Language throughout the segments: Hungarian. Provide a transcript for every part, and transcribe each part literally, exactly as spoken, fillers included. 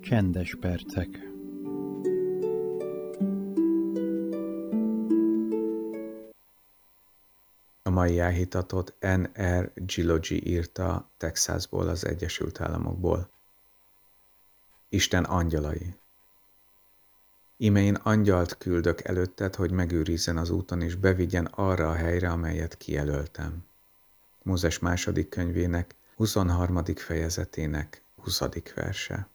Csendes percek. A mai áhítatot en er Gilogi írta Texasból, az Egyesült Államokból. Isten angyalai. Íme én angyalt küldök előtted, hogy megőrizzen az úton, és bevigyen arra a helyre, amelyet kijelöltem. Mózes második könyvének huszonharmadik fejezetének huszadik verse.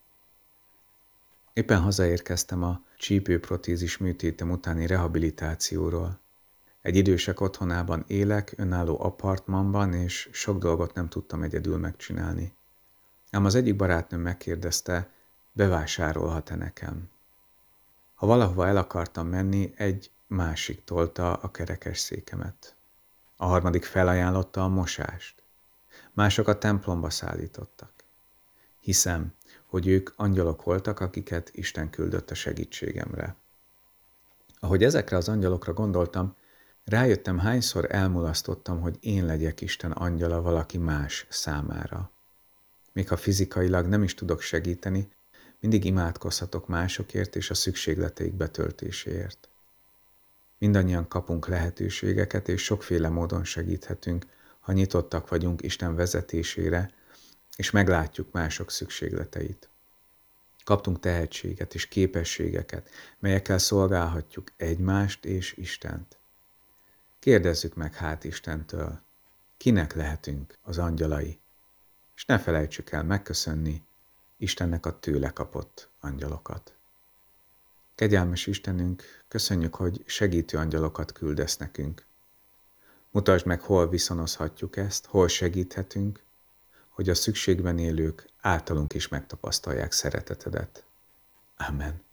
Éppen hazaérkeztem a csípőprotézis műtétem utáni rehabilitációról. Egy idősek otthonában élek, önálló apartmanban, és sok dolgot nem tudtam egyedül megcsinálni. Ám az egyik barátnőm megkérdezte, bevásárolhat-e nekem. Ha valahova el akartam menni, egy másik tolta a kerekesszékemet. A harmadik felajánlotta a mosást. Mások a templomba szállítottak. Hiszem, hogy ők angyalok voltak, akiket Isten küldött a segítségemre. Ahogy ezekre az angyalokra gondoltam, rájöttem, hányszor elmulasztottam, hogy én legyek Isten angyala valaki más számára. Még ha fizikailag nem is tudok segíteni, mindig imádkozhatok másokért és a szükségleteik betöltéséért. Mindannyian kapunk lehetőségeket, és sokféle módon segíthetünk, ha nyitottak vagyunk Isten vezetésére, és meglátjuk mások szükségleteit. Kaptunk tehetséget és képességeket, melyekkel szolgálhatjuk egymást és Istent. Kérdezzük meg hát Istentől, kinek lehetünk az angyalai, és ne felejtsük el megköszönni Istennek a tőle kapott angyalokat. Kegyelmes Istenünk, köszönjük, hogy segítő angyalokat küldesz nekünk. Mutasd meg, hol viszonozhatjuk ezt, hol segíthetünk, hogy a szükségben élők általunk is megtapasztalják szeretetedet. Amen.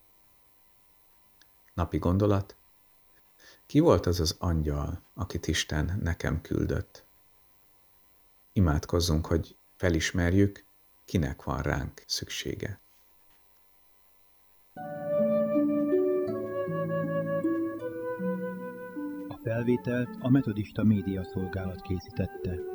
Napi gondolat. Ki volt az az angyal, akit Isten nekem küldött? Imádkozzunk, hogy felismerjük, kinek van ránk szüksége. A felvételt a Metodista Média Szolgálat készítette.